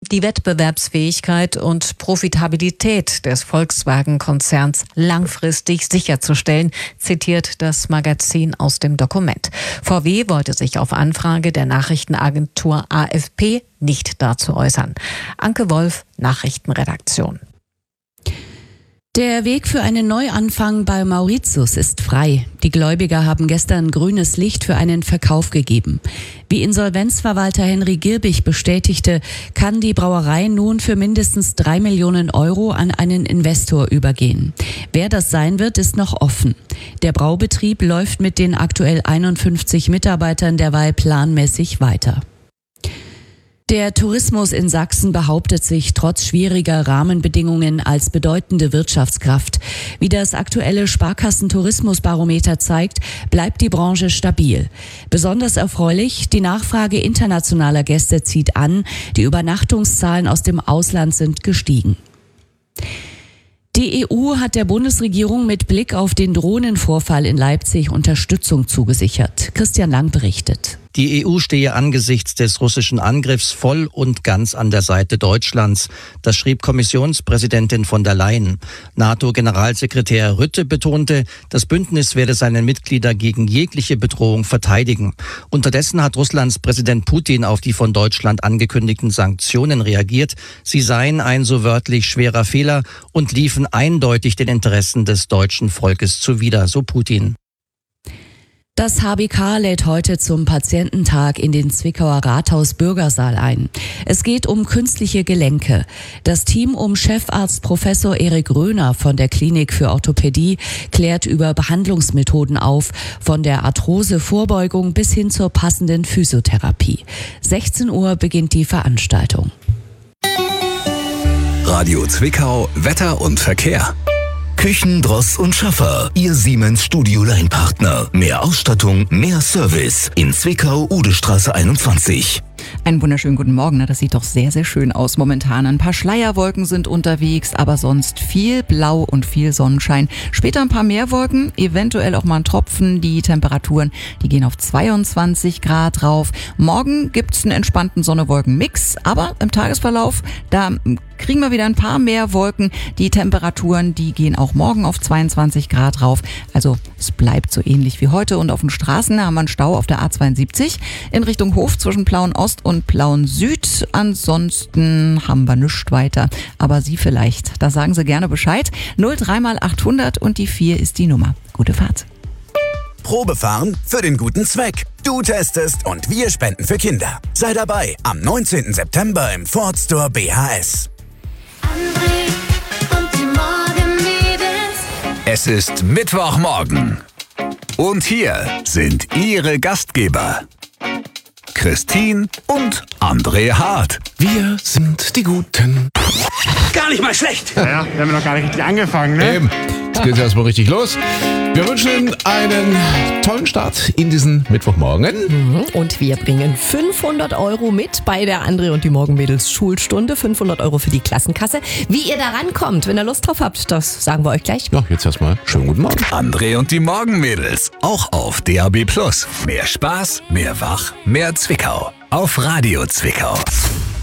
die Wettbewerbsfähigkeit und Profitabilität des Volkswagen-Konzerns langfristig sicherzustellen, zitiert das Magazin aus dem Dokument. VW wollte sich auf Anfrage der Nachrichtenagentur AFP nicht dazu äußern. Anke Wolf, Nachrichtenredaktion. Der Weg für einen Neuanfang bei Mauritius ist frei. Die Gläubiger haben gestern grünes Licht für einen Verkauf gegeben. Wie Insolvenzverwalter Henry Girbich bestätigte, kann die Brauerei nun für mindestens 3 Millionen Euro an einen Investor übergehen. Wer das sein wird, ist noch offen. Der Braubetrieb läuft mit den aktuell 51 Mitarbeitern derweil planmäßig weiter. Der Tourismus in Sachsen behauptet sich trotz schwieriger Rahmenbedingungen als bedeutende Wirtschaftskraft. Wie das aktuelle Sparkassen-Tourismusbarometer zeigt, bleibt die Branche stabil. Besonders erfreulich, die Nachfrage internationaler Gäste zieht an, die Übernachtungszahlen aus dem Ausland sind gestiegen. Die EU hat der Bundesregierung mit Blick auf den Drohnenvorfall in Leipzig Unterstützung zugesichert. Christian Lang berichtet. Die EU stehe angesichts des russischen Angriffs voll und ganz an der Seite Deutschlands. Das schrieb Kommissionspräsidentin von der Leyen. NATO-Generalsekretär Rutte betonte, das Bündnis werde seine Mitglieder gegen jegliche Bedrohung verteidigen. Unterdessen hat Russlands Präsident Putin auf die von Deutschland angekündigten Sanktionen reagiert. Sie seien ein so wörtlich schwerer Fehler und liefen eindeutig den Interessen des deutschen Volkes zuwider, so Putin. Das HBK lädt heute zum Patiententag in den Zwickauer Rathaus-Bürgersaal ein. Es geht um künstliche Gelenke. Das Team um Chefarzt Professor Erik Röhner von der Klinik für Orthopädie klärt über Behandlungsmethoden auf, von der Arthrose-Vorbeugung bis hin zur passenden Physiotherapie. 16 Uhr beginnt die Veranstaltung. Radio Zwickau, Wetter und Verkehr. Küchen, Dross und Schaffer, Ihr Siemens Studio-Line-Partner. Mehr Ausstattung, mehr Service. In Zwickau, Udestraße 21. Einen wunderschönen guten Morgen. Das sieht doch sehr, sehr schön aus momentan. Ein paar Schleierwolken sind unterwegs, aber sonst viel Blau und viel Sonnenschein. Später ein paar mehr Wolken, eventuell auch mal ein Tropfen. Die Temperaturen, die gehen auf 22 Grad rauf. Morgen gibt's einen entspannten Sonne-Wolken-Mix, aber im Tagesverlauf, da kriegen wir wieder ein paar mehr Wolken. Die Temperaturen, die gehen auch morgen auf 22 Grad rauf. Also es bleibt so ähnlich wie heute. Und auf den Straßen haben wir einen Stau auf der A72 in Richtung Hof zwischen Plauen Ost und Plauen Süd. Ansonsten haben wir nichts weiter. Aber Sie vielleicht. Da sagen Sie gerne Bescheid. 03 mal 800 und die 4 ist die Nummer. Gute Fahrt. Probefahren für den guten Zweck. Du testest und wir spenden für Kinder. Sei dabei am 19. September im Ford Store BHS. André und die Morgenmädels. Es ist Mittwochmorgen. Und hier sind Ihre Gastgeber. Christine und André Hart. Wir sind die Guten. Gar nicht mal schlecht. Naja, wir haben noch gar nicht richtig angefangen, ne? Eben. Jetzt geht's erstmal richtig los. Wir wünschen Ihnen einen tollen Start in diesen Mittwochmorgen. Und wir bringen 500 Euro mit bei der André und die Morgenmädels Schulstunde. 500 Euro für die Klassenkasse. Wie ihr da rankommt, wenn ihr Lust drauf habt, das sagen wir euch gleich. Ja, jetzt erstmal schönen guten Morgen. André und die Morgenmädels. Auch auf DAB+. Mehr Spaß, mehr Wach, mehr Zwickau. Auf Radio Zwickau.